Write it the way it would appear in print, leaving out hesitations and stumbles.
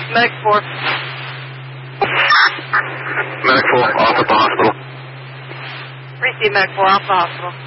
Medic 4. Medic 4, off at the hospital. Receive Medic 4, off the hospital.